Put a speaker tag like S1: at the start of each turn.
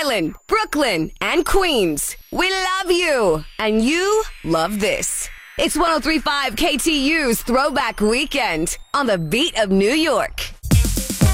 S1: Island, Brooklyn, and Queens. We love you, and you love this. It's 103.5 KTU's Throwback Weekend on the beat of New York.